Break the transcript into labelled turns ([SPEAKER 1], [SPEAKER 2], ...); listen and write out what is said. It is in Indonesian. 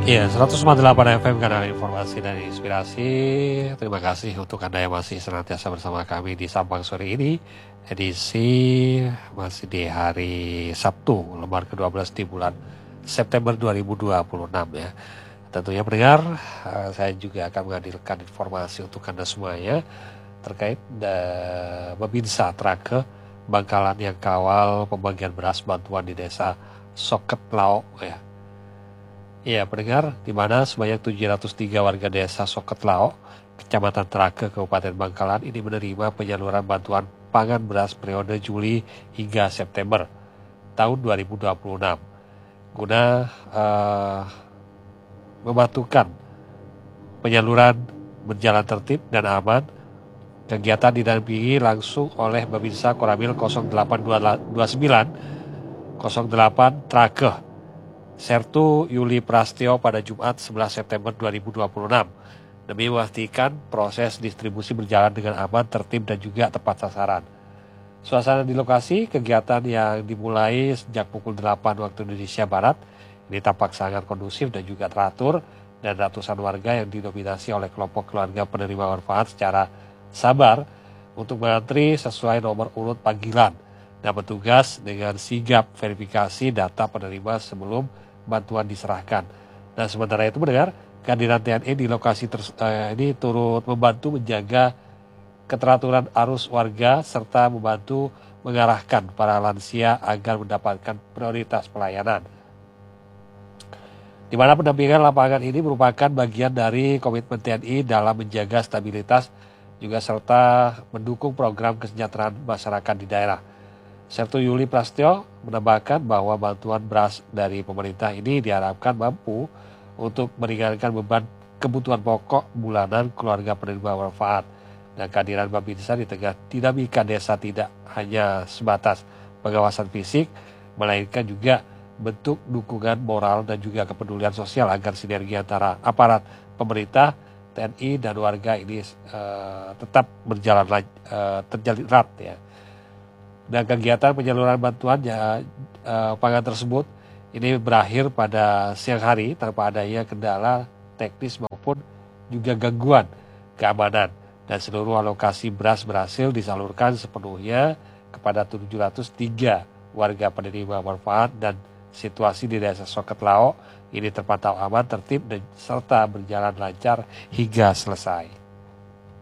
[SPEAKER 1] Iya, 100,8 FM kanal informasi dan inspirasi. Terima kasih untuk Anda yang masih senantiasa bersama kami di Sampang sore ini. Edisi masih di hari Sabtu, lembar ke-12 di bulan September 2026 ya. Tentunya pendengar, saya juga akan menghadirkan informasi untuk Anda semuanya terkait Babinsa Trake Bangkalan yang kawal pembagian beras bantuan di desa Soket Lao ya. Iya, pendengar, di mana sebanyak 703 warga desa Soket Lao, Kecamatan Trake, Kabupaten Bangkalan ini menerima penyaluran bantuan pangan beras periode Juli hingga September tahun 2026 guna mematukan penyaluran berjalan tertib dan aman. Kegiatan didampingi langsung oleh Babinsa Koramil 0829 08 Trake Sertu Yuli Prastio pada Jumat 11 September 2026 demi memastikan proses distribusi berjalan dengan aman, tertib dan juga tepat sasaran. Suasana di lokasi kegiatan yang dimulai sejak pukul 8 waktu Indonesia Barat ini tampak sangat kondusif dan juga teratur, dan ratusan warga yang didominasi oleh kelompok keluarga penerima manfaat secara sabar untuk mengantri sesuai nomor urut panggilan dan petugas dengan sigap verifikasi data penerima sebelum bantuan diserahkan. Dan sementara itu mendengar kehadiran TNI di lokasi ini turut membantu menjaga keteraturan arus warga serta membantu mengarahkan para lansia agar mendapatkan prioritas pelayanan. Di mana pendampingan lapangan ini merupakan bagian dari komitmen TNI dalam menjaga stabilitas juga serta mendukung program kesejahteraan masyarakat di daerah. Sertu Yuli Prastio menambahkan bahwa bantuan beras dari pemerintah ini diharapkan mampu untuk meringankan beban kebutuhan pokok bulanan keluarga penerima manfaat. Dan kehadiran Babinsa di tengah dinamika desa tidak hanya sebatas pengawasan fisik, melainkan juga bentuk dukungan moral dan juga kepedulian sosial agar sinergi antara aparat pemerintah, TNI dan warga ini tetap berjalan terjalin erat ya. Dan kegiatan penyaluran bantuan pangan tersebut ini berakhir pada siang hari tanpa adanya kendala teknis maupun juga gangguan keamanan, dan seluruh alokasi beras berhasil disalurkan sepenuhnya kepada 703 warga penerima manfaat, dan situasi di desa Soket Lao ini terpantau aman, tertib dan serta berjalan lancar hingga selesai.